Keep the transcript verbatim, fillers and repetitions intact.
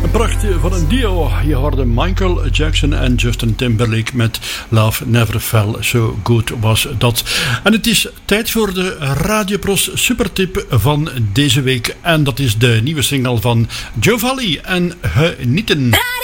prachtje van een duo. Je hoorde Michael Jackson en Justin Timberlake met Love Never Fell So Good was dat. En het is tijd voor de Radiopros supertip van deze week. En dat is de nieuwe single van Joe Valli en Genieten.